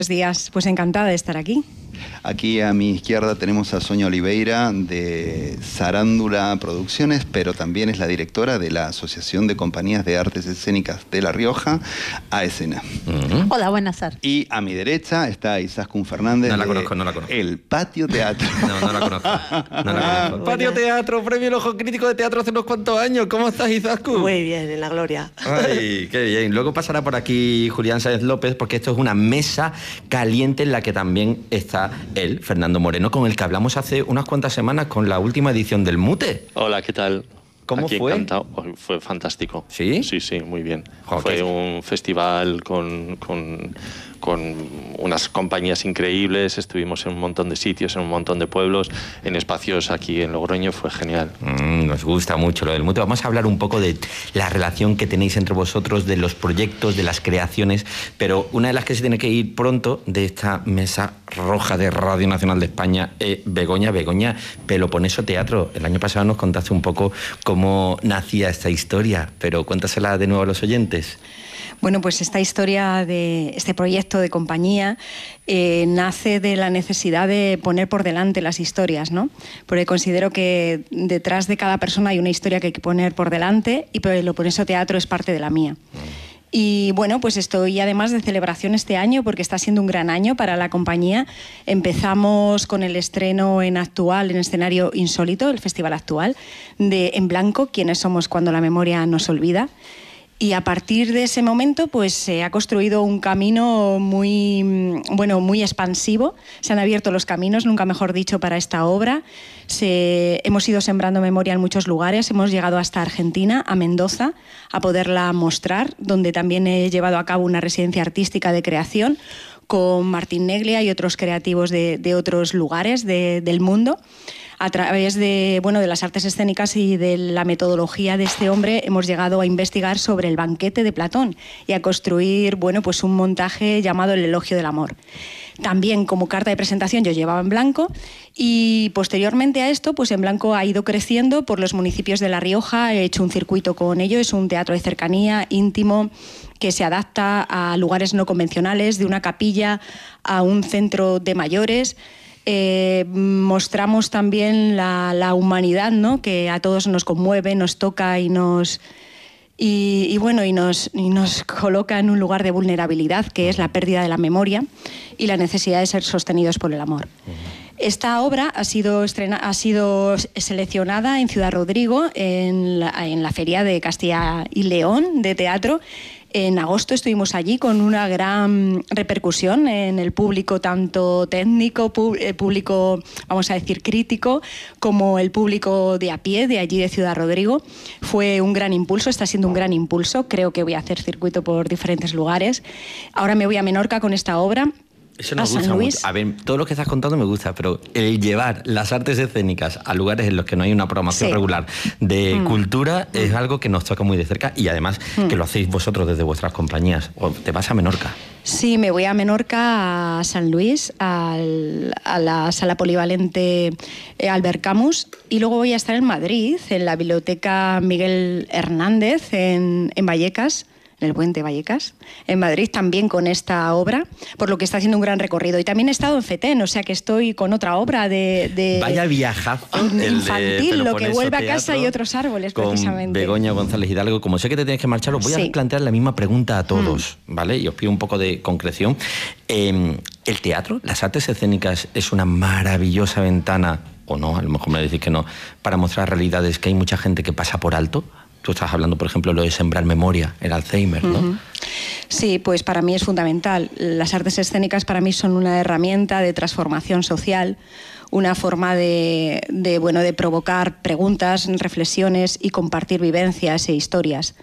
Buenos días, pues encantada de estar aquí. Aquí a mi izquierda tenemos a Sonia Oliveira de Zarándula Producciones, pero también es la directora de la Asociación de Compañías de Artes Escénicas de La Rioja, AESCENA. Hola, buenas tardes. Y a mi derecha está Izaskun Fernández. No la conozco. El Patio Teatro. No la conozco. Patio Teatro, premio El Ojo Crítico de Teatro hace unos cuantos años. ¿Cómo estás, Izaskun? Muy bien, en la gloria. Ay, qué bien. Luego pasará por aquí Julián Sáenz López, porque esto es una mesa caliente en la que también está él, Fernando Moreno, con el que hablamos hace unas cuantas semanas con la última edición del Mute. Hola, ¿qué tal? ¿Cómo Aquí fue? Encantado. Fue fantástico. ¿Sí? Sí, muy bien. Okay. Fue un festival con unas compañías increíbles, estuvimos en un montón de sitios, en un montón de pueblos, en espacios aquí en Logroño, fue genial. Nos gusta mucho lo del Mute. Vamos a hablar un poco de la relación que tenéis entre vosotros, de los proyectos, de las creaciones, pero una de las que se tiene que ir pronto de esta mesa roja de Radio Nacional de España es Begoña Peloponeso Teatro. El año pasado nos contaste un poco cómo nacía esta historia, pero cuéntasela de nuevo a los oyentes. Bueno, pues esta historia de este proyecto de compañía nace de la necesidad de poner por delante las historias, ¿no? Porque considero que detrás de cada persona hay una historia que hay que poner por delante y Peloponeso Teatro es parte de la mía. Y bueno, pues estoy además de celebración este año porque está siendo un gran año para la compañía. Empezamos con el estreno en escenario insólito, el Festival Actual, de En Blanco, quiénes somos cuando la memoria nos olvida. Y a partir de ese momento pues se ha construido un camino muy expansivo. Se han abierto los caminos, nunca mejor dicho, para esta obra. Hemos ido sembrando memoria en muchos lugares. Hemos llegado hasta Argentina, a Mendoza, a poderla mostrar, donde también he llevado a cabo una residencia artística de creación con Martín Neglia y otros creativos de otros lugares del mundo. A través de las artes escénicas y de la metodología de este hombre hemos llegado a investigar sobre el banquete de Platón y a construir un montaje llamado El Elogio del Amor. También como carta de presentación yo llevaba En Blanco y posteriormente a esto En Blanco ha ido creciendo por los municipios de La Rioja. He hecho un circuito con ello, es un teatro de cercanía, íntimo, que se adapta a lugares no convencionales, de una capilla a un centro de mayores. Mostramos también la humanidad, ¿no?, que a todos nos conmueve, nos toca y nos coloca en un lugar de vulnerabilidad, que es la pérdida de la memoria y la necesidad de ser sostenidos por el amor. Esta obra ha sido seleccionada en Ciudad Rodrigo, en la Feria de Castilla y León de teatro. En agosto estuvimos allí con una gran repercusión en el público, tanto técnico, público, vamos a decir, crítico, como el público de a pie de allí de Ciudad Rodrigo. Fue un gran impulso, está siendo un gran impulso. Creo que voy a hacer circuito por diferentes lugares. Ahora me voy a Menorca con esta obra. Eso nos gusta mucho. A ver, todo lo que estás contando me gusta, pero el llevar las artes escénicas a lugares en los que no hay una programación regular de cultura es algo que nos toca muy de cerca y además que lo hacéis vosotros desde vuestras compañías. ¿O te vas a Menorca? Sí, me voy a Menorca, a San Luis, a la sala polivalente Albert Camus, y luego voy a estar en Madrid, en la Biblioteca Miguel Hernández, en Vallecas, en el Puente Vallecas, en Madrid, también con esta obra, por lo que está haciendo un gran recorrido. Y también he estado en Fetén, o sea que estoy con otra obra de Vaya viajazo infantil, Lo que vuelve a casa y otros árboles, precisamente. Begoña González Hidalgo. Como sé que te tienes que marchar, os voy a plantear la misma pregunta a todos, ¿vale? Y os pido un poco de concreción. ¿El teatro, las artes escénicas, es una maravillosa ventana, o no, a lo mejor me decís que no, para mostrar realidades que hay mucha gente que pasa por alto? Tú estás hablando, por ejemplo, lo de sembrar memoria, el Alzheimer, ¿no? Sí, pues para mí es fundamental. Las artes escénicas para mí son una herramienta de transformación social, una forma de provocar preguntas, reflexiones y compartir vivencias e historias.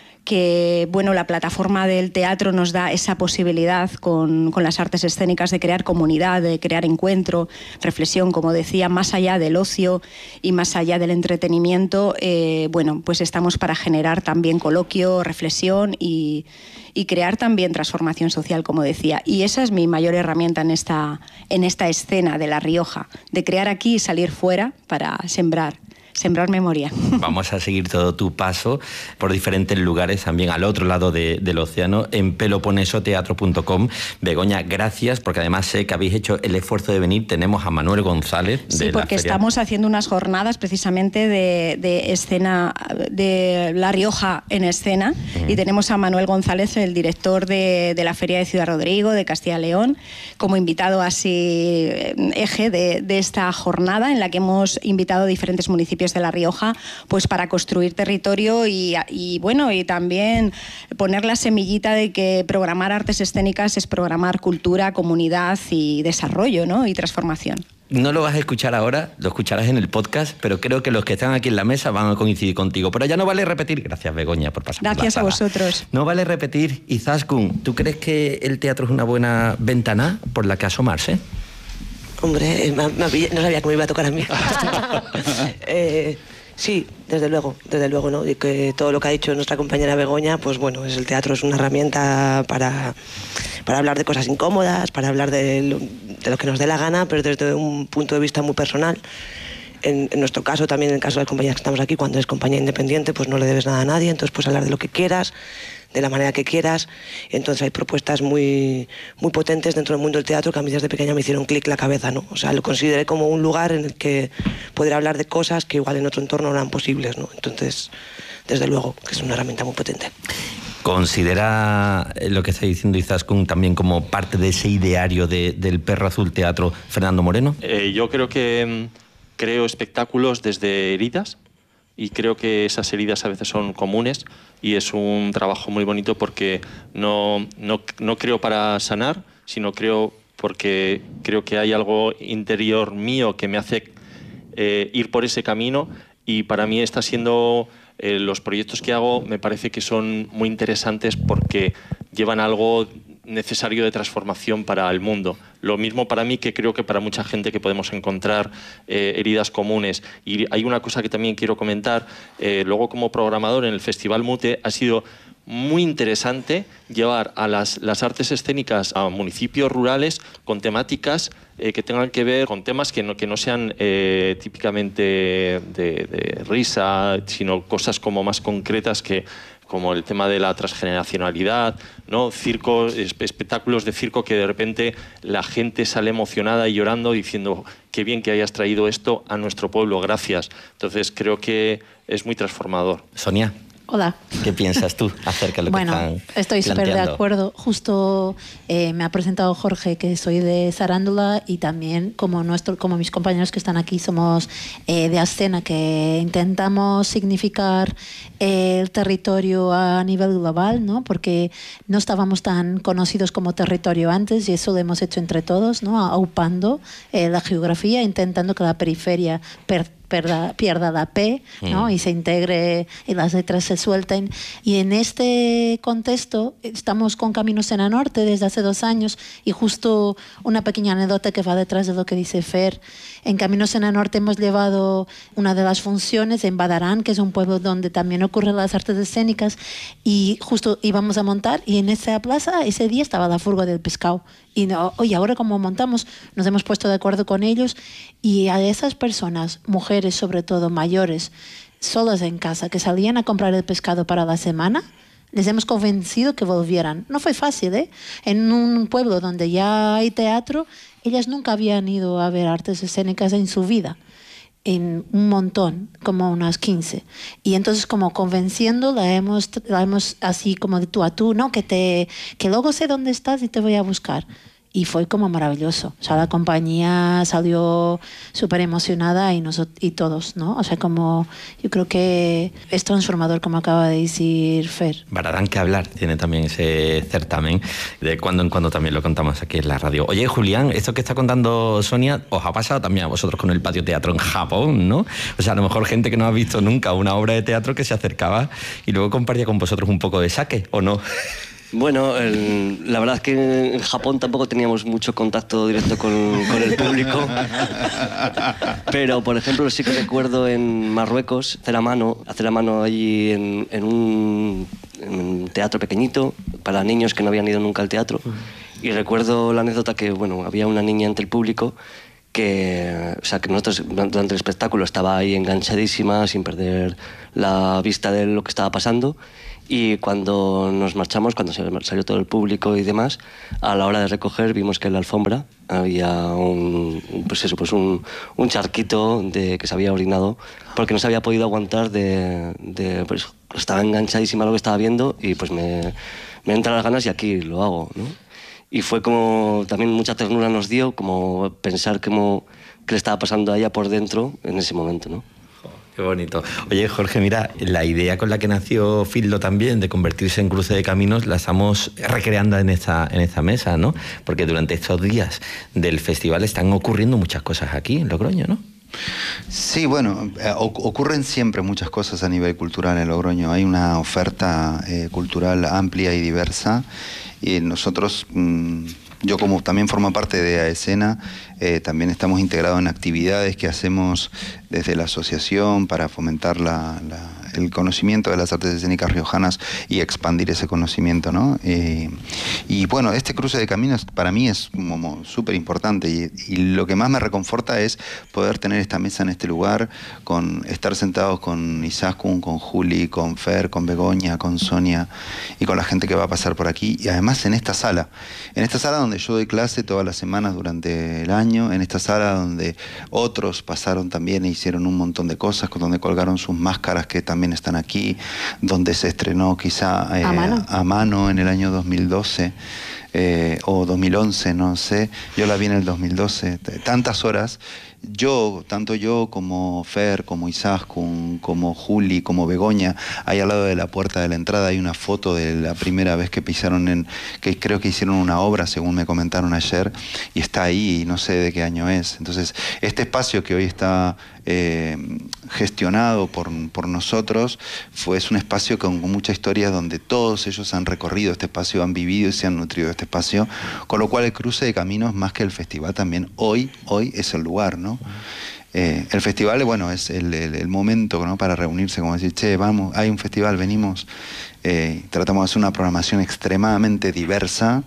Que la plataforma del teatro nos da esa posibilidad con las artes escénicas de crear comunidad, de crear encuentro, reflexión, como decía, más allá del ocio y más allá del entretenimiento. Pues estamos para generar también coloquio, reflexión y crear también transformación social, como decía. Y esa es mi mayor herramienta en esta escena de La Rioja, de crear aquí y salir fuera para sembrar sembrar memoria. Vamos a seguir todo tu paso por diferentes lugares, también al otro lado del océano, en peloponesoteatro.com. Begoña, gracias, porque además sé que habéis hecho el esfuerzo de venir. Tenemos a Manuel González. Sí, porque estamos haciendo unas jornadas precisamente de escena, de La Rioja en escena, y tenemos a Manuel González, el director de la Feria de Ciudad Rodrigo, de Castilla y León, como invitado así eje de esta jornada, en la que hemos invitado a diferentes municipios de La Rioja, pues para construir territorio y bueno, y también poner la semillita de que programar artes escénicas es programar cultura, comunidad y desarrollo, ¿no? Y transformación. No lo vas a escuchar ahora, lo escucharás en el podcast, pero creo que los que están aquí en la mesa van a coincidir contigo. Pero ya no vale repetir. Gracias, Begoña, por pasar. Gracias a vosotros. No vale repetir. Izaskun, ¿tú crees que el teatro es una buena ventana por la que asomarse? Hombre, no sabía que me iba a tocar a mí. Sí, desde luego, ¿no? Y que todo lo que ha dicho nuestra compañera Begoña, pues bueno, el teatro es una herramienta para hablar de cosas incómodas, para hablar de lo que nos dé la gana, pero desde un punto de vista muy personal. En nuestro caso, también en el caso de las compañías que estamos aquí, cuando eres compañía independiente, pues no le debes nada a nadie, entonces puedes hablar de lo que quieras, de la manera que quieras. Entonces hay propuestas muy, muy potentes dentro del mundo del teatro que a mí desde pequeña me hicieron clic la cabeza, ¿no? O sea, lo consideré como un lugar en el que poder hablar de cosas que igual en otro entorno no eran posibles, ¿no? Entonces, desde luego, que es una herramienta muy potente. ¿Considera lo que está diciendo Izaskun también como parte de ese ideario del Perro Azul Teatro Fernando Moreno? Yo creo que creo espectáculos desde heridas, y creo que esas heridas a veces son comunes, y es un trabajo muy bonito porque no creo para sanar, sino creo porque creo que hay algo interior mío que me hace ir por ese camino, y para mí está siendo los proyectos que hago, me parece que son muy interesantes porque llevan algo necesario de transformación para el mundo. Lo mismo para mí que creo que para mucha gente que podemos encontrar heridas comunes. Y hay una cosa que también quiero comentar, luego como programador en el Festival Mute ha sido muy interesante llevar a las artes escénicas a municipios rurales con temáticas que tengan que ver con temas que no sean típicamente de risa, sino cosas como más concretas, como el tema de la transgeneracionalidad, ¿no? Circos, espectáculos de circo que de repente la gente sale emocionada y llorando diciendo qué bien que hayas traído esto a nuestro pueblo, gracias. Entonces creo que es muy transformador. Sonia. Hola. ¿Qué piensas tú acerca de lo que están Bueno, estoy súper de acuerdo. Justo me ha presentado Jorge, que soy de Zarándula, y también como mis compañeros que están aquí somos de Ascena, que intentamos significar el territorio a nivel global, ¿no? Porque no estábamos tan conocidos como territorio antes, y eso lo hemos hecho entre todos, ¿no? Aupando la geografía, intentando que la periferia pierda la P, ¿no? Y se integre y las letras se suelten. Y en este contexto estamos con Caminos en la Norte desde hace 2 años, y justo una pequeña anécdota que va detrás de lo que dice Fer. En Caminos en la Norte hemos llevado una de las funciones en Badarán, que es un pueblo donde también ocurren las artes escénicas, y justo íbamos a montar, y en esa plaza ese día estaba la furgo del pescado. Y oye, ahora como montamos, nos hemos puesto de acuerdo con ellos, y a esas personas, mujeres sobre todo, mayores, solas en casa, que salían a comprar el pescado para la semana, les hemos convencido que volvieran. No fue fácil, ¿eh? En un pueblo donde ya hay teatro, ellas nunca habían ido a ver artes escénicas en su vida. En un montón, como unas 15. Y entonces como convenciendo la hemos así como de tú a tú, ¿no? Que luego sé dónde estás y te voy a buscar. Y fue como maravilloso. O sea, la compañía salió súper emocionada, y todos, ¿no? O sea, como yo creo que es transformador, como acaba de decir Fer. Badarán que hablar tiene también ese certamen. De cuando en cuando también lo contamos aquí en la radio. Oye, Julián, esto que está contando Sonia, os ha pasado también a vosotros con el patio teatro en Japón, ¿no? O sea, a lo mejor gente que no ha visto nunca una obra de teatro que se acercaba y luego compartía con vosotros un poco de sake, ¿o no? Bueno, la verdad es que en Japón tampoco teníamos mucho contacto directo con el público, pero por ejemplo sí que recuerdo en Marruecos hacer a mano allí en un teatro pequeñito para niños que no habían ido nunca al teatro, y recuerdo la anécdota que bueno, había una niña entre el público que nosotros durante el espectáculo estaba ahí enganchadísima, sin perder la vista de lo que estaba pasando. Y cuando nos marchamos, cuando salió todo el público y demás, a la hora de recoger vimos que en la alfombra había un charquito que se había orinado porque no se había podido aguantar pues, estaba enganchadísima a lo que estaba viendo y pues me entran las ganas y aquí lo hago, ¿no? Y fue como también mucha ternura nos dio como pensar qué le estaba pasando a ella por dentro en ese momento, ¿no? Qué bonito. Oye, Jorge, mira, la idea con la que nació Fildo también, de convertirse en cruce de caminos, la estamos recreando en esta mesa, ¿no? Porque durante estos días del festival están ocurriendo muchas cosas aquí en Logroño, ¿no? Sí, bueno, ocurren siempre muchas cosas a nivel cultural en Logroño. Hay una oferta cultural amplia y diversa y nosotros... Yo, como también formo parte de AESENA, también estamos integrados en actividades que hacemos desde la asociación para fomentar el conocimiento de las artes escénicas riojanas y expandir ese conocimiento, ¿no? Y bueno, este cruce de caminos para mí es como súper importante y lo que más me reconforta es poder tener esta mesa en este lugar, estar sentados con Izaskun, con Juli, con Fer, con Begoña, con Sonia y con la gente que va a pasar por aquí, y además en esta sala donde yo doy clase todas las semanas durante el año, en esta sala donde otros pasaron también e hicieron un montón de cosas, donde colgaron sus máscaras que también están aquí, donde se estrenó quizá a mano en el año 2012 o 2011, no sé, yo la vi en el 2012, tantas horas. Tanto yo como Fer, como Izaskun, como Juli, como Begoña, ahí al lado de la puerta de la entrada hay una foto de la primera vez que pisaron que creo que hicieron una obra, según me comentaron ayer, y está ahí, y no sé de qué año es. Entonces, este espacio que hoy está gestionado por nosotros es un espacio con mucha historia donde todos ellos han recorrido este espacio, han vivido y se han nutrido de este espacio, con lo cual el cruce de caminos, más que el festival, también hoy es el lugar, ¿no? El festival, bueno, es el momento, ¿no?, para reunirse, como decir, che, vamos, hay un festival, venimos. Tratamos de hacer una programación extremadamente diversa,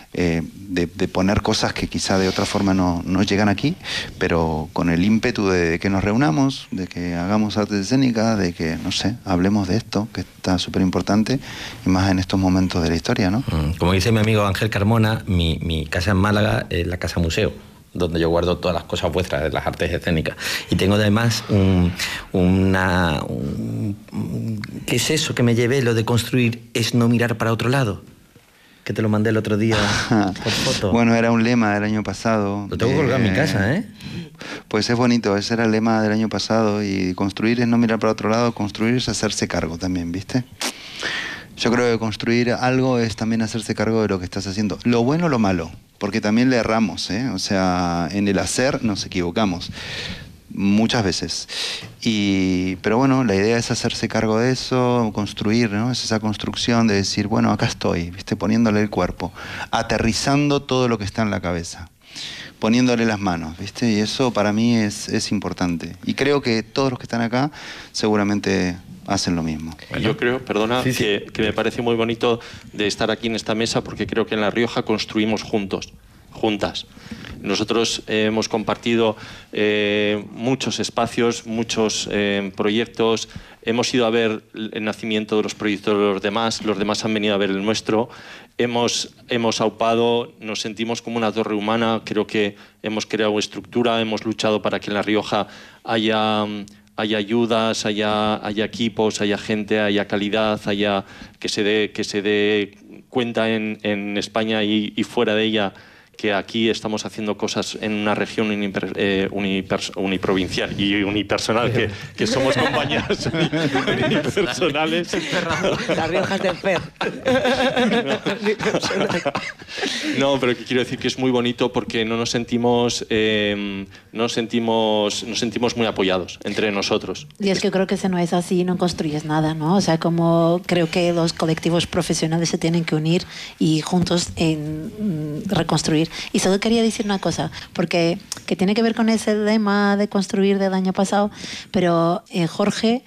de poner cosas que quizá de otra forma no llegan aquí, pero con el ímpetu de que nos reunamos, de que hagamos artes escénicas, de que, no sé, hablemos de esto, que está súper importante, y más en estos momentos de la historia, ¿no? Como dice mi amigo Ángel Carmona, mi casa en Málaga es la casa museo, donde yo guardo todas las cosas vuestras de las artes escénicas. Y tengo además ¿qué es eso que me llevé? Lo de construir es no mirar para otro lado, que te lo mandé el otro día por foto. Bueno, era un lema del año pasado. Lo tengo colgado en mi casa, ¿eh? Pues es bonito, ese era el lema del año pasado, y construir es no mirar para otro lado, construir es hacerse cargo también, ¿viste? Yo creo que construir algo es también hacerse cargo de lo que estás haciendo, lo bueno o lo malo, porque también le erramos, ¿eh? O sea, en el hacer nos equivocamos muchas veces. Pero bueno, la idea es hacerse cargo de eso, construir, ¿no? Es esa construcción de decir, bueno, acá estoy, ¿viste? Poniéndole el cuerpo, aterrizando todo lo que está en la cabeza, poniéndole las manos, ¿viste? Y eso para mí es importante. Y creo que todos los que están acá seguramente hacen lo mismo. Bueno. Yo creo, perdona, sí. Que me parece muy bonito de estar aquí en esta mesa, porque creo que en La Rioja construimos juntas. Nosotros hemos compartido muchos espacios, muchos proyectos. Hemos ido a ver el nacimiento de los proyectos de los demás han venido a ver el nuestro. Hemos aupado, nos sentimos como una torre humana, creo que hemos creado estructura, hemos luchado para que en La Rioja haya ayudas, haya equipos, haya gente, haya calidad, haya que se dé cuenta en España y fuera de ella, que aquí estamos haciendo cosas en una región uniprovincial y unipersonal, que somos compañías unipersonales. Las Riojas del Fer. No, pero que quiero decir que es muy bonito porque nos sentimos muy apoyados entre nosotros. Y es que creo que si no es así, no construyes nada, ¿no? O sea, como creo que los colectivos profesionales se tienen que unir y juntos reconstruir. Y solo quería decir una cosa, porque que tiene que ver con ese lema de construir del año pasado, pero Jorge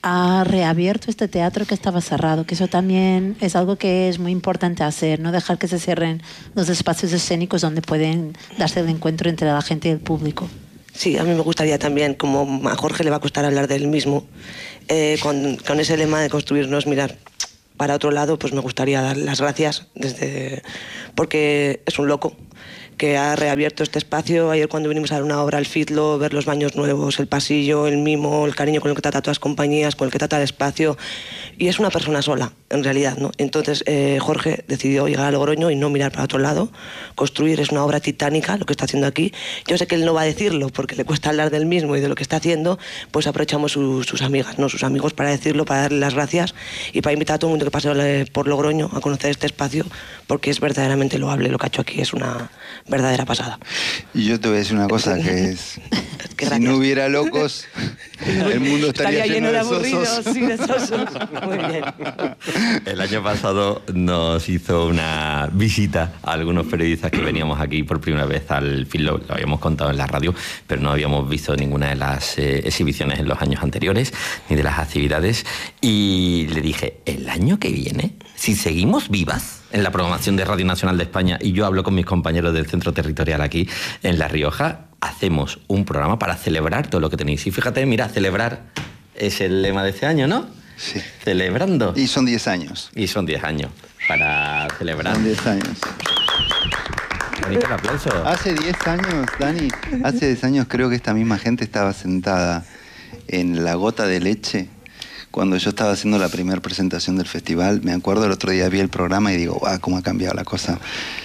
ha reabierto este teatro que estaba cerrado, que eso también es algo que es muy importante hacer, no dejar que se cierren los espacios escénicos donde pueden darse el encuentro entre la gente y el público. Sí, a mí me gustaría también, como a Jorge le va a costar hablar de él mismo, con ese lema de construirnos, mirar para otro lado, pues me gustaría dar las gracias porque es un loco que ha reabierto este espacio. Ayer cuando vinimos a dar una obra al Fitlo, ver los baños nuevos, el pasillo, el mimo, el cariño con el que trata a todas las compañías, con el que trata el espacio, y es una persona sola, en realidad, ¿no? Entonces Jorge decidió llegar a Logroño y no mirar para otro lado. Construir es una obra titánica, lo que está haciendo aquí. Yo sé que él no va a decirlo porque le cuesta hablar del mismo y de lo que está haciendo, pues aprovechamos sus amigas, ¿no? Sus amigos para decirlo, para darle las gracias y para invitar a todo el mundo que pase por Logroño a conocer este espacio, porque es verdaderamente loable. Lo que ha hecho aquí es una verdadera pasada. Y yo te voy a decir una cosa que es... si no hubiera locos, el mundo estaría lleno de aburridos. Sí, de sosos. Muy bien. El año pasado nos hizo una visita a algunos periodistas que veníamos aquí por primera vez al Fitlo. Lo habíamos contado en la radio, pero no habíamos visto ninguna de las exhibiciones en los años anteriores, ni de las actividades. Y le dije, el año que viene, si seguimos vivas en la programación de Radio Nacional de España, y yo hablo con mis compañeros del centro territorial aquí en La Rioja, hacemos un programa para celebrar todo lo que tenéis. Y fíjate, mira, celebrar es el lema de este año, ¿no? Sí. Celebrando. Y son 10 años. Y son 10 años para celebrar. Son 10 años. Bonito el aplauso. Hace 10 años, Dani, hace 10 años creo que esta misma gente estaba sentada en La Gota de Leche cuando yo estaba haciendo la primera presentación del festival. Me acuerdo, el otro día vi el programa y digo, ¡guau! ¿Cómo ha cambiado la cosa?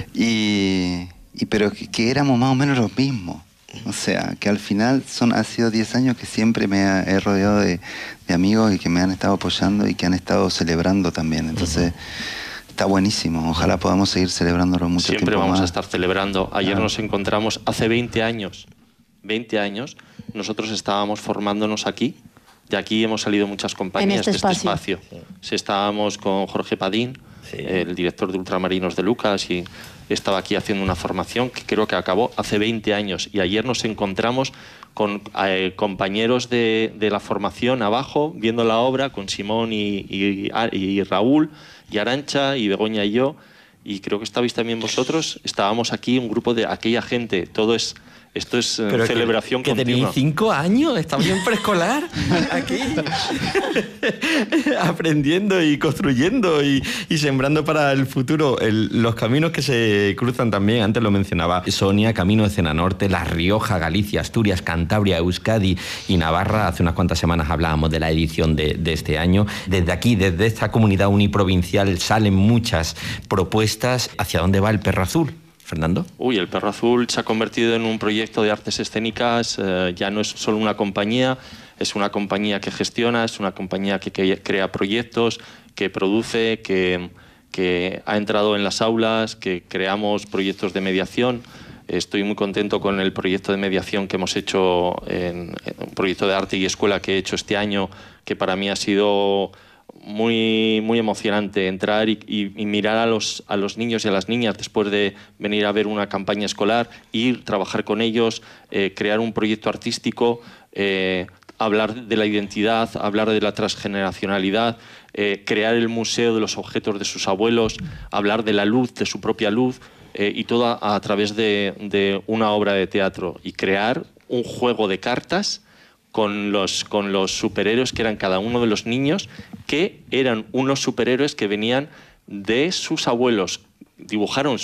Pero que éramos más o menos los mismos. O sea, que al final ha sido 10 años que siempre he rodeado de amigos y que me han estado apoyando y que han estado celebrando también. Entonces, está buenísimo. Ojalá podamos seguir celebrándolo mucho tiempo más. Siempre vamos a estar celebrando. Ayer nos encontramos, hace 20 años, nosotros estábamos formándonos aquí. De aquí hemos salido muchas compañías de este espacio. Sí, estábamos con Jorge Padín, el director de Ultramarinos de Lucas, y estaba aquí haciendo una formación que creo que acabó hace 20 años. Y ayer nos encontramos con compañeros de la formación abajo, viendo la obra, con Simón y Raúl, y Arantxa, y Begoña y yo. Y creo que estabais también vosotros. Estábamos aquí, un grupo de aquella gente. Esto es celebración que continua. Tenéis 5 años, estabais en preescolar aquí, aprendiendo y construyendo y sembrando para el futuro. Los caminos que se cruzan también, antes lo mencionaba Sonia, Camino de Cena Norte, La Rioja, Galicia, Asturias, Cantabria, Euskadi y Navarra. Hace unas cuantas semanas hablábamos de la edición de este año. Desde aquí, desde esta comunidad uniprovincial, salen muchas propuestas. ¿Hacia dónde va el Perro Azul, Fernando? El Perro Azul se ha convertido en un proyecto de artes escénicas. Ya no es solo una compañía, es una compañía que gestiona, es una compañía que crea proyectos, que produce, que ha entrado en las aulas, que creamos proyectos de mediación. Estoy muy contento con el proyecto de mediación que hemos hecho, un proyecto de arte y escuela que he hecho este año, que para mí ha sido muy, muy emocionante entrar y mirar a los niños y a las niñas después de venir a ver una campaña escolar, ir, trabajar con ellos, crear un proyecto artístico, hablar de la identidad, hablar de la transgeneracionalidad, crear el museo de los objetos de sus abuelos, hablar de la luz, de su propia luz, y todo a través de una obra de teatro, y crear un juego de cartas con los superhéroes que eran cada uno de los niños, que eran unos superhéroes que venían de sus abuelos. Dibujaron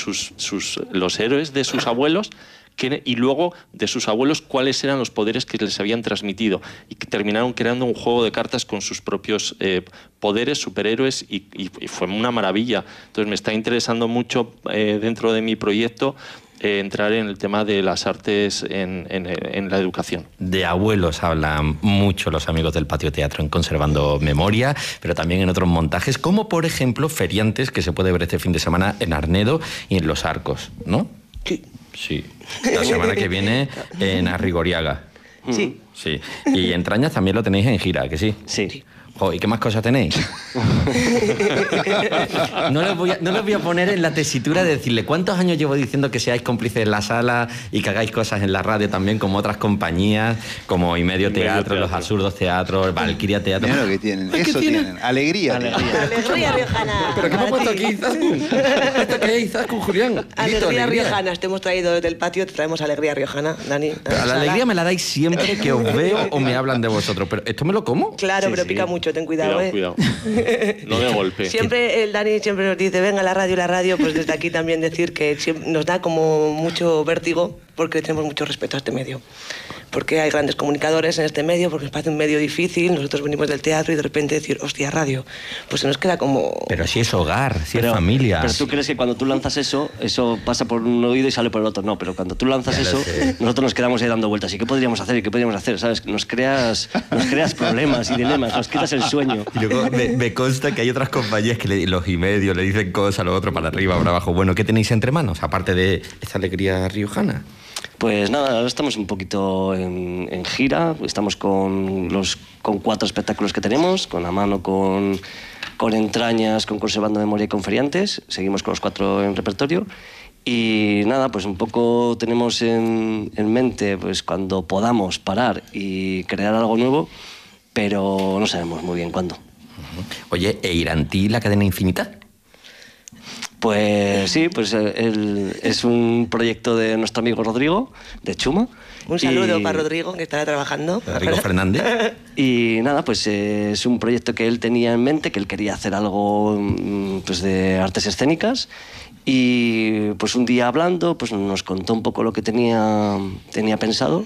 los héroes de sus abuelos, y luego de sus abuelos cuáles eran los poderes que les habían transmitido, y que terminaron creando un juego de cartas con sus propios poderes, superhéroes, y fue una maravilla. Entonces me está interesando mucho dentro de mi proyecto entrar en el tema de las artes en la educación. De abuelos hablan mucho los amigos del Patio Teatro en Conservando Memoria, pero también en otros montajes, como por ejemplo Feriantes, que se puede ver este fin de semana en Arnedo y en Los Arcos, ¿no? Sí. Sí. La semana que viene en Arrigoriaga. Sí. Sí. Y Entrañas también lo tenéis en gira, ¿que sí? Sí. ¿Y qué más cosas tenéis? No les voy a poner en la tesitura de decirle cuántos años llevo diciendo que seáis cómplices en la sala y que hagáis cosas en la radio también, como otras compañías, como Imedio Teatro, Los Absurdos Teatros, Valkyria Teatro. Mira lo que tienen. Eso tienen. Alegría. Alegría riojana. ¿Pero qué me ha puesto aquí Izaskun? ¿Esto qué es Izaskun, Julián? Alegría riojana. Te hemos traído desde el patio, te traemos alegría riojana, Dani. Pero la alegría me la dais siempre que os veo o me hablan de vosotros. ¿Pero esto me lo como? Claro, sí, pero pica mucho, ten cuidado. Cuidado. No de golpe. Siempre el Dani siempre nos dice, venga la radio, pues desde aquí también decir que nos da como mucho vértigo porque tenemos mucho respeto a este medio. Porque hay grandes comunicadores en este medio, porque nos parece un medio difícil, nosotros venimos del teatro y de repente decir, hostia, radio, pues se nos queda como... Pero si es hogar, si es familia. Pero tú crees que cuando tú lanzas eso pasa por un oído y sale por el otro. No, pero cuando tú lanzas eso, nosotros nos quedamos ahí dando vueltas. ¿Y qué podríamos hacer? ¿Y qué podríamos hacer? ¿Sabes? Nos creas problemas y dilemas, nos quitas el sueño. Y luego me consta que hay otras compañías que los Imedio le dicen cosas, lo otro para arriba, para abajo. Bueno, ¿qué tenéis entre manos, aparte de esta alegría riojana? Pues nada, ahora estamos un poquito en gira, estamos con 4 espectáculos que tenemos, con A Mano, con Entrañas, con Conservando Memoria y con Feriantes, seguimos con los 4 en repertorio y nada, pues un poco tenemos en mente pues cuando podamos parar y crear algo nuevo, pero no sabemos muy bien cuándo. Oye, ¿e Irantí, la cadena infinita? Pues sí, pues es un proyecto de nuestro amigo Rodrigo, de Chuma. Un saludo para Rodrigo, que estará trabajando. Rodrigo Fernández. Y nada, pues es un proyecto que él tenía en mente, que él quería hacer algo pues de artes escénicas. Y pues un día hablando, pues nos contó un poco lo que tenía pensado.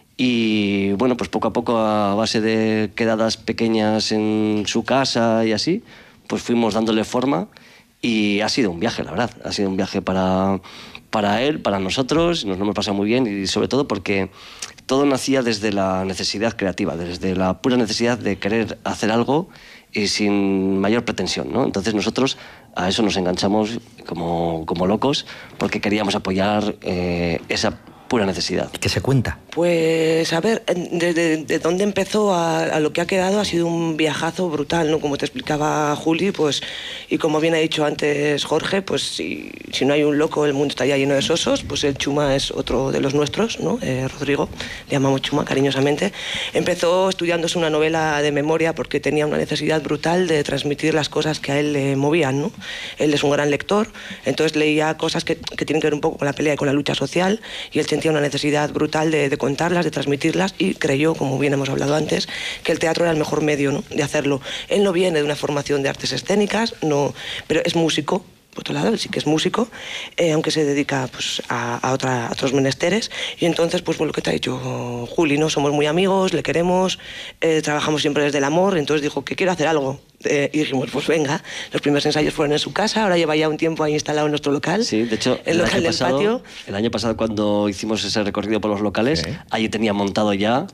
Y bueno, pues poco a poco, a base de quedadas pequeñas en su casa y así, pues fuimos dándole forma. Y ha sido un viaje, la verdad. Ha sido un viaje para él, para nosotros. Nos lo hemos pasado muy bien y sobre todo porque todo nacía desde la necesidad creativa, desde la pura necesidad de querer hacer algo y sin mayor pretensión, ¿no? Entonces nosotros a eso nos enganchamos como locos porque queríamos apoyar esa pura necesidad. ¿Qué se cuenta? Pues, a ver, de dónde empezó a lo que ha quedado ha sido un viajazo brutal, ¿no? Como te explicaba Juli, pues, y como bien ha dicho antes Jorge, pues si no hay un loco, el mundo estaría lleno de sosos, pues el Chuma es otro de los nuestros, ¿no? Rodrigo, le llamamos Chuma cariñosamente. Empezó estudiándose una novela de memoria porque tenía una necesidad brutal de transmitir las cosas que a él le movían, ¿no? Él es un gran lector, entonces leía cosas que tienen que ver un poco con la pelea y con la lucha social, y él sentía una necesidad brutal de contarlas, de transmitirlas, y creyó, como bien hemos hablado antes, que el teatro era el mejor medio, ¿no?, de hacerlo. Él no viene de una formación de artes escénicas, no, pero es músico. Por otro lado, él sí que es músico, aunque se dedica pues, a otros menesteres. Y entonces, pues lo que te ha dicho Juli, ¿no? Somos muy amigos, le queremos, trabajamos siempre desde el amor. Entonces dijo que quiero hacer algo. Y dijimos, pues venga. Los primeros ensayos fueron en su casa, ahora lleva ya un tiempo ahí instalado en nuestro local. Sí, de hecho, el local del patio. El año pasado, cuando hicimos ese recorrido por los locales, sí, allí tenía montado ya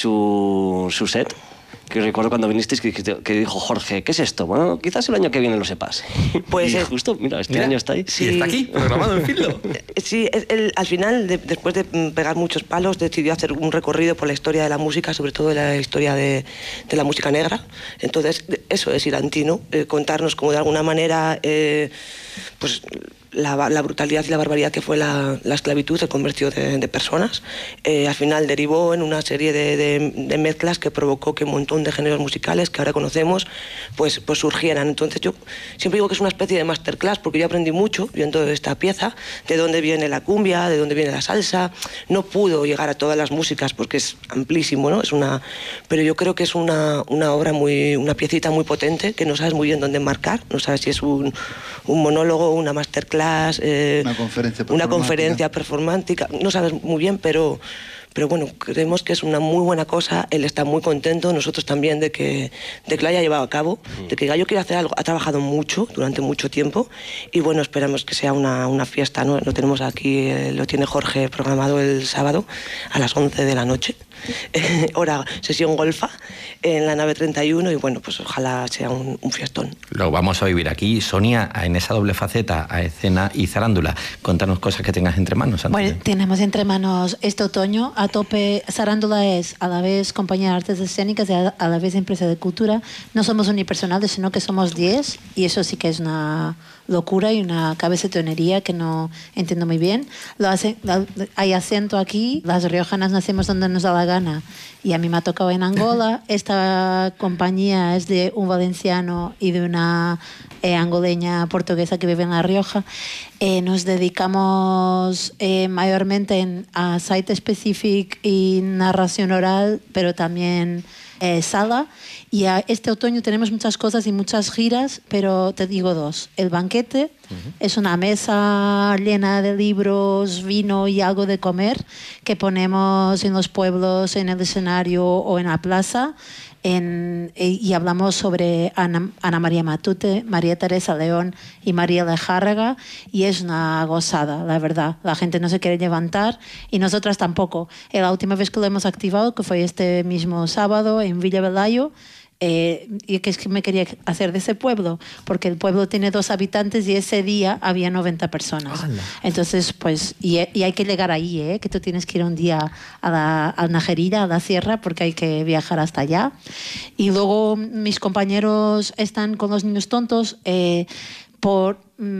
su set. Que recuerdo cuando vinisteis que dijo Jorge, ¿qué es esto? Bueno, quizás el año que viene lo sepas. Pues y justo, mira, este año está ahí. Sí, está aquí, programado en Fildo. Sí, él, al final, después de pegar muchos palos, decidió hacer un recorrido por la historia de la música, sobre todo de la historia de la música negra. Entonces, eso es Irantí, ¿no? Contarnos como de alguna manera, pues... La brutalidad y la barbaridad que fue la esclavitud, el comercio de personas. Al final derivó en una serie de mezclas que provocó que un montón de géneros musicales que ahora conocemos pues surgieran. Entonces yo siempre digo que es una especie de masterclass porque yo aprendí mucho viendo esta pieza, de dónde viene la cumbia, de dónde viene la salsa. No pudo llegar a todas las músicas porque es amplísimo, ¿no? Pero yo creo que es una obra una piecita muy potente que no sabes muy bien dónde enmarcar, no sabes si es un monólogo, una masterclass, una conferencia performática, no sabes muy bien, pero bueno, creemos que es una muy buena cosa. Él está muy contento, nosotros también, de que lo haya llevado a cabo, de que Gallo quiere hacer algo. Ha trabajado mucho, durante mucho tiempo, y bueno, esperamos que sea una fiesta, ¿no? Lo tenemos aquí, lo tiene Jorge programado el sábado a las 11 de la noche. Hora sesión golfa en la nave 31 y bueno, pues ojalá sea un fiestón. Lo vamos a vivir aquí. Sonia, en esa doble faceta, a escena y zarándula, contanos cosas que tengas entre manos. Bueno, tenemos entre manos este otoño a tope. Sarándula es a la vez compañía de artes escénicas y a la vez empresa de cultura. No somos unipersonales, sino que somos 10 y eso sí que es una locura y una cabezetonería que no entiendo muy bien. Hay acento aquí, las riojanas nacemos donde nos da la gana y a mí me ha tocado en Angola. Esta compañía es de un valenciano y de una angoleña portuguesa que vive en La Rioja. Nos dedicamos mayormente a site specific y narración oral, pero también sala. Y este otoño tenemos muchas cosas y muchas giras, pero te digo 2. El banquete es una mesa llena de libros, vino y algo de comer que ponemos en los pueblos, en el escenario o en la plaza. Y hablamos sobre Ana María Matute, María Teresa León y María Lejárraga, y es una gozada, la verdad. La gente no se quiere levantar y nosotras tampoco. La última vez que lo hemos activado, que fue este mismo sábado en Villa Velayo, y que es que me quería hacer de ese pueblo, porque el pueblo tiene 2 habitantes y ese día había 90 personas. ¡Hala! Entonces, pues, y hay que llegar ahí, que tú tienes que ir un día a Najerilla, a la sierra, porque hay que viajar hasta allá. Y luego mis compañeros están con los niños tontos. Por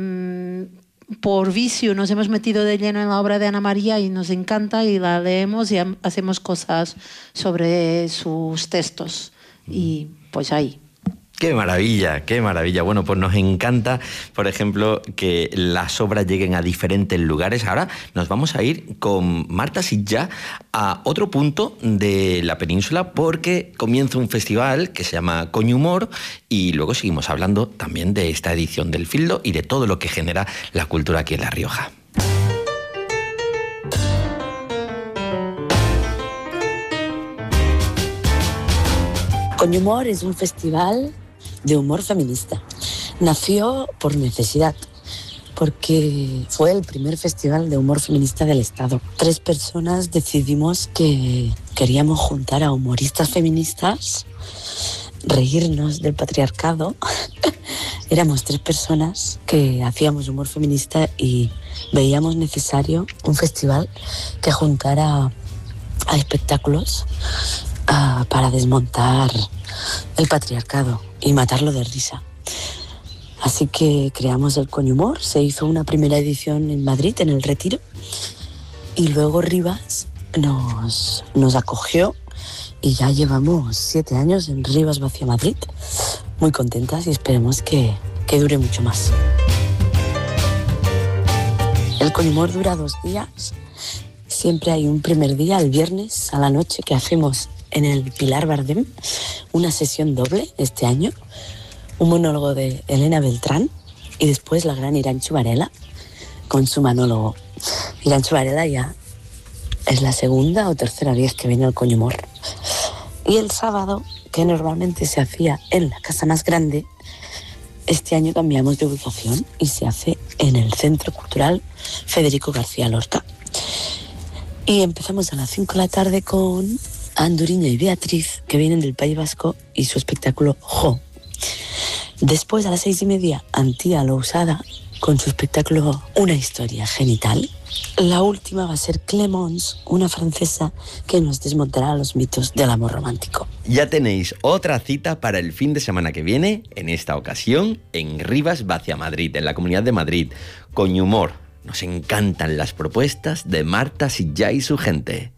vicio nos hemos metido de lleno en la obra de Ana María y nos encanta y la leemos y hacemos cosas sobre sus textos. Y pues ahí. ¡Qué maravilla, qué maravilla! Bueno, pues nos encanta, por ejemplo, que las obras lleguen a diferentes lugares. Ahora nos vamos a ir con Marta Sitjar a otro punto de la península porque comienza un festival que se llama Coñhumor y luego seguimos hablando también de esta edición del Fildo y de todo lo que genera la cultura aquí en La Rioja. Coñhumor es un festival de humor feminista. Nació por necesidad, porque fue el primer festival de humor feminista del Estado. 3 personas decidimos que queríamos juntar a humoristas feministas, reírnos del patriarcado. Éramos 3 personas que hacíamos humor feminista y veíamos necesario un festival que juntara a espectáculos para desmontar el patriarcado y matarlo de risa. Así que creamos el Coñhumor, se hizo una primera edición en Madrid, en el Retiro, y luego Rivas nos acogió y ya llevamos 7 años en Rivas Vacia Madrid, muy contentas y esperemos que dure mucho más. El Coñhumor dura 2 días, siempre hay un primer día, el viernes a la noche, que hacemos en el Pilar Bardem, una sesión doble este año, un monólogo de Elena Beltrán y después la gran Iranchu Varela con su monólogo. Iranchu Varela ya es la 2ª o 3ª vez que viene al Coñhumor. Y el sábado, que normalmente se hacía en la casa más grande, este año cambiamos de ubicación y se hace en el Centro Cultural Federico García Lorca. Y empezamos a las 5 de la tarde con Anduriña y Beatriz, que vienen del País Vasco, y su espectáculo Jo. Después, a las 6:30, Antía Lousada, con su espectáculo Una historia genital. La última va a ser Clémence, una francesa que nos desmontará los mitos del amor romántico. Ya tenéis otra cita para el fin de semana que viene, en esta ocasión en Rivas Vacia Madrid, en la Comunidad de Madrid. Coñhumor. Nos encantan las propuestas de Marta Sitjar y su gente.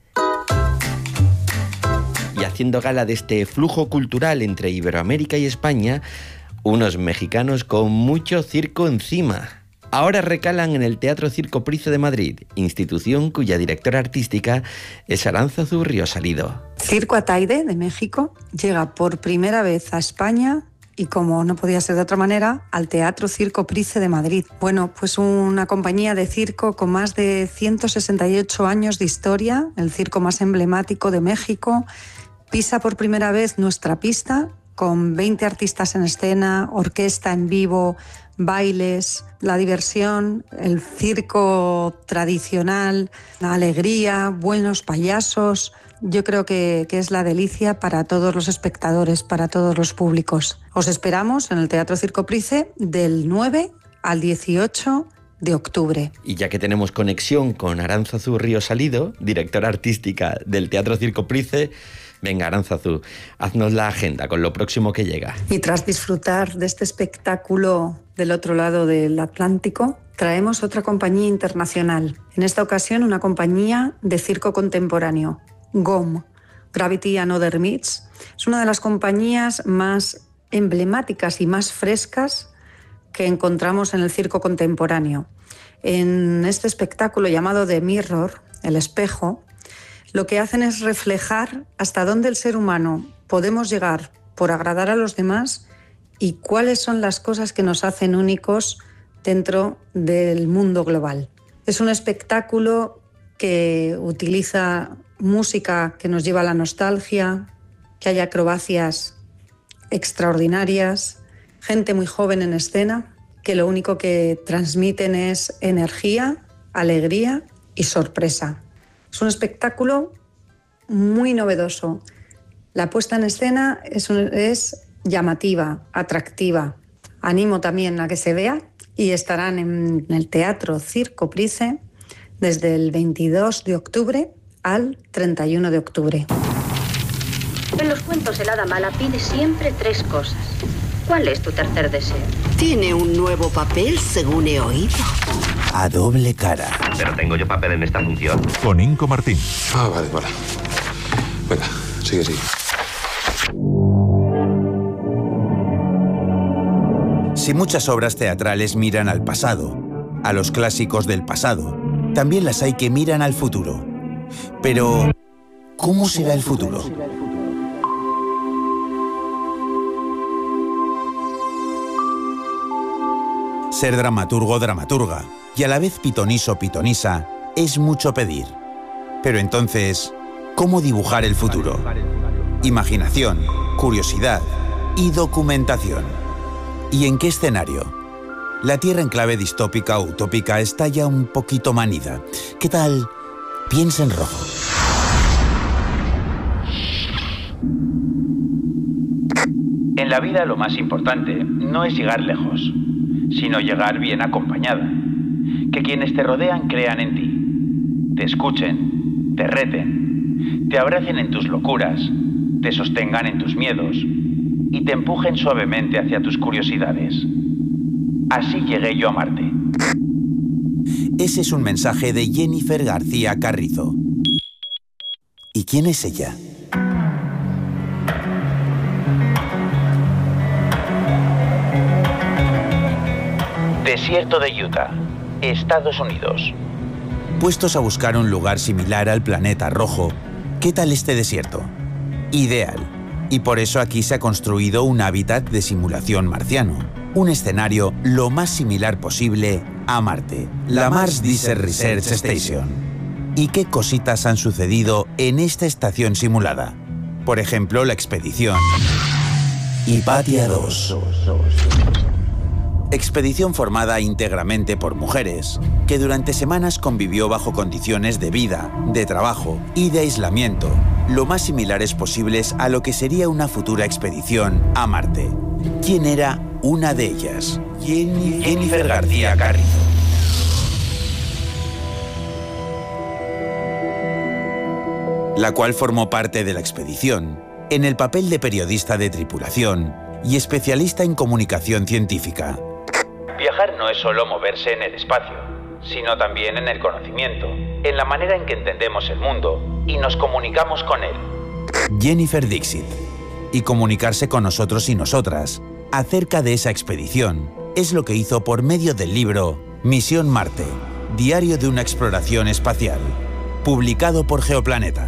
Y haciendo gala de este flujo cultural entre Iberoamérica y España, unos mexicanos con mucho circo encima. Ahora recalan en el Teatro Circo Price de Madrid, institución cuya directora artística es Aránzazu Riosalido. Circo Ataide, de México, llega por primera vez a España y, como no podía ser de otra manera, al Teatro Circo Price de Madrid. Bueno, pues una compañía de circo con más de 168 años de historia, el circo más emblemático de México, pisa por primera vez nuestra pista con 20 artistas en escena, orquesta en vivo, bailes, la diversión, el circo tradicional, la alegría, buenos payasos. Yo creo que es la delicia para todos los espectadores, para todos los públicos. Os esperamos en el Teatro Circo Price del 9 al 18 de octubre. Y ya que tenemos conexión con Aránzazu Río Salido, directora artística del Teatro Circo Price, venga, Aránzazu, haznos la agenda con lo próximo que llega. Y tras disfrutar de este espectáculo del otro lado del Atlántico, traemos otra compañía internacional. En esta ocasión, una compañía de circo contemporáneo, GOM, Gravity and Other Myths. Es una de las compañías más emblemáticas y más frescas que encontramos en el circo contemporáneo. En este espectáculo llamado The Mirror, el espejo, lo que hacen es reflejar hasta dónde el ser humano podemos llegar por agradar a los demás y cuáles son las cosas que nos hacen únicos dentro del mundo global. Es un espectáculo que utiliza música que nos lleva a la nostalgia, que hay acrobacias extraordinarias, gente muy joven en escena, que lo único que transmiten es energía, alegría y sorpresa. Es un espectáculo muy novedoso. La puesta en escena es llamativa, atractiva. Animo también a que se vea y estarán en el Teatro Circo Price desde el 22 de octubre al 31 de octubre. En los cuentos el hada mala pide siempre 3 cosas. ¿Cuál es tu tercer deseo? Tiene un nuevo papel, según he oído. A doble cara. Pero tengo yo papel en esta función. Con Inco Martín. Ah, vale. Venga, sigue. Si muchas obras teatrales miran al pasado, a los clásicos del pasado, también las hay que miran al futuro. Pero, ¿cómo será el futuro? Ser dramaturgo o dramaturga y a la vez pitoniso o pitonisa es mucho pedir. Pero entonces, ¿cómo dibujar el futuro? Imaginación, curiosidad y documentación. ¿Y en qué escenario? La Tierra en clave distópica o utópica está ya un poquito manida. ¿Qué tal? Piensa en rojo. En la vida lo más importante no es llegar lejos, sino llegar bien acompañada. Que quienes te rodean crean en ti, te escuchen, te reten, te abracen en tus locuras, te sostengan en tus miedos y te empujen suavemente hacia tus curiosidades. Así llegué yo a Marte. Ese es un mensaje de Jennifer García Carrizo. ¿Y quién es ella? Desierto de Utah, Estados Unidos. Puestos a buscar un lugar similar al planeta rojo, ¿qué tal este desierto? Ideal. Y por eso aquí se ha construido un hábitat de simulación marciano. Un escenario lo más similar posible a Marte, la Mars Desert Research Station. ¿Y qué cositas han sucedido en esta estación simulada? Por ejemplo, la expedición Hypatia 2. Expedición formada íntegramente por mujeres, que durante semanas convivió bajo condiciones de vida, de trabajo y de aislamiento, lo más similares posibles a lo que sería una futura expedición a Marte. ¿Quién era una de ellas? Jennifer García Carrizo. La cual formó parte de la expedición, en el papel de periodista de tripulación y especialista en comunicación científica. Viajar no es solo moverse en el espacio, sino también en el conocimiento, en la manera en que entendemos el mundo y nos comunicamos con él. Jennifer Dixit. Y comunicarse con nosotros y nosotras acerca de esa expedición es lo que hizo por medio del libro Misión Marte, diario de una exploración espacial, publicado por Geoplaneta.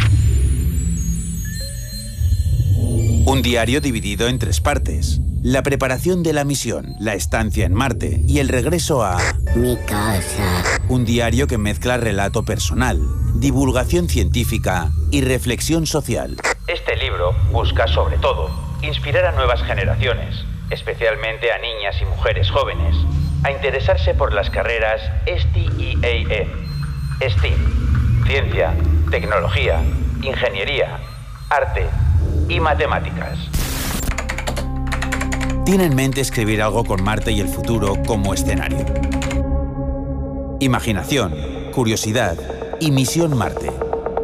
Un diario dividido en 3 partes. La preparación de la misión, la estancia en Marte y el regreso a mi casa. Un diario que mezcla relato personal, divulgación científica y reflexión social. Este libro busca, sobre todo, inspirar a nuevas generaciones, especialmente a niñas y mujeres jóvenes, a interesarse por las carreras STEAM, STEAM, ciencia, tecnología, ingeniería, arte y matemáticas. Tiene en mente escribir algo con Marte y el futuro como escenario. Imaginación, curiosidad y Misión Marte.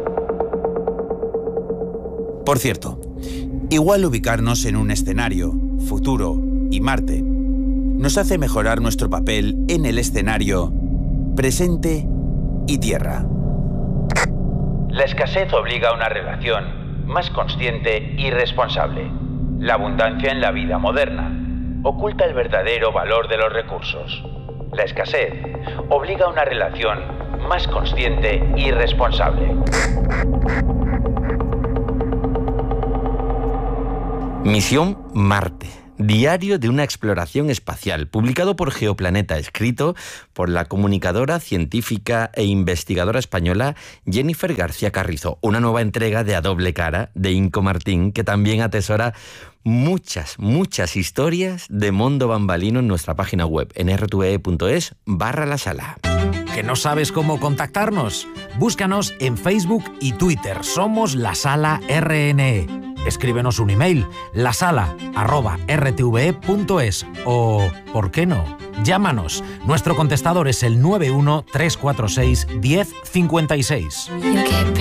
Por cierto, igual ubicarnos en un escenario, futuro y Marte nos hace mejorar nuestro papel en el escenario, presente y tierra. La escasez obliga a una relación más consciente y responsable. La abundancia en la vida moderna oculta el verdadero valor de los recursos. La escasez obliga a una relación más consciente y responsable. Misión Marte. Diario de una exploración espacial, publicado por Geoplaneta, escrito por la comunicadora, científica e investigadora española Jennifer García Carrizo. Una nueva entrega de A Doble Cara, de Inco Martín, que también atesora muchas historias de Mondo Bambalino en nuestra página web, en rtve.es/la sala. ¿Que no sabes cómo contactarnos? Búscanos en Facebook y Twitter. Somos La Sala RNE. Escríbenos un email, lasala@rtve.es, o, ¿por qué no?, llámanos. Nuestro contestador es el 91 346 1056.